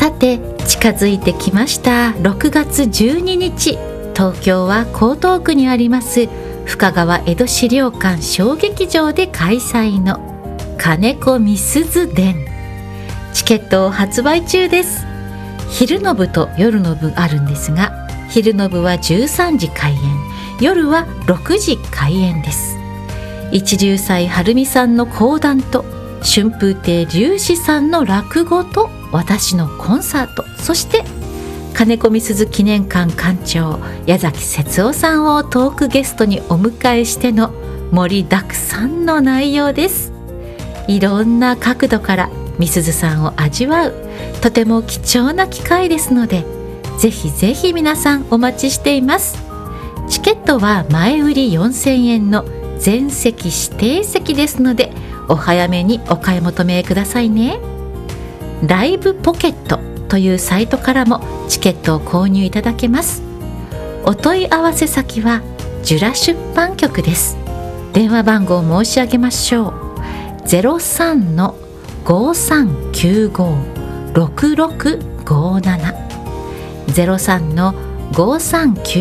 さて近づいてきました6月12日、東京は江東区にあります深川江戸資料館小劇場で開催の金子みすず伝、チケットを発売中です。昼の部と夜の部あるんですが、昼の部は13時開演、夜は6時開演です。一龍斎晴美さんの講談と春風亭龍志さんの落語と私のコンサート、そして金子みすず記念館館長矢崎節夫さんをトークゲストにお迎えしての盛りだくさんの内容です。いろんな角度からみすずさんを味わうとても貴重な機会ですので、ぜひぜひ皆さんお待ちしています。チケットは前売り4000円の全席指定席ですので、お早めにお買い求めくださいね。ライブポケットというサイトからもチケットを購入いただけます。お問い合わせ先はジュラ出版局です。電話番号を申し上げましょう。03-5395-6657 03-5395